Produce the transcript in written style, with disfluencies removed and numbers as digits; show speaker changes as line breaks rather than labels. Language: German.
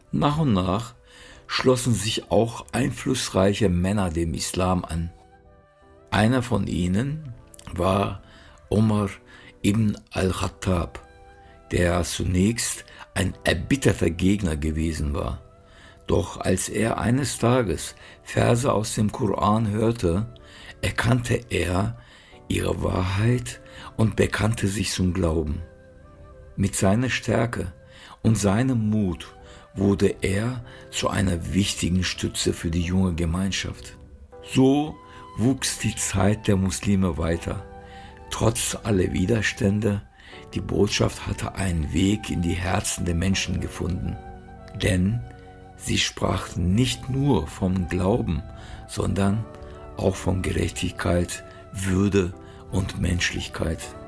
Nach und nach schlossen sich auch einflussreiche Männer dem Islam an. Einer von ihnen war Omar ibn al-Khattab, der zunächst ein erbitterter Gegner gewesen war. Doch als er eines Tages Verse aus dem Koran hörte, erkannte er ihre Wahrheit und bekannte sich zum Glauben. Mit seiner Stärke und seinem Mut wurde er zu einer wichtigen Stütze für die junge Gemeinschaft. So wuchs die Zeit der Muslime weiter. Trotz aller Widerstände, die Botschaft hatte einen Weg in die Herzen der Menschen gefunden. Denn sie sprach nicht nur vom Glauben, sondern auch von Gerechtigkeit, Würde und Menschlichkeit.